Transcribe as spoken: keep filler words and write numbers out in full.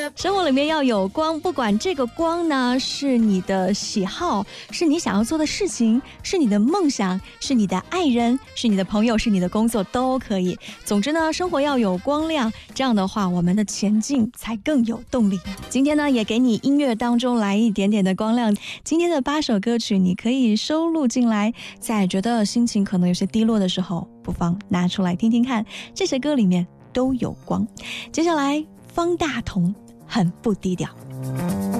生活里面要有光，不管这个光呢是你的喜好，是你想要做的事情，是你的梦想，是你的爱人，是你的朋友，是你的工作，都可以。总之呢，生活要有光亮，这样的话我们的前进才更有动力。今天呢，也给你音乐当中来一点点的光亮。今天的八首歌曲你可以收录进来，在觉得心情可能有些低落的时候，不妨拿出来听听看，这些歌里面都有光。接下来方大同很不低调。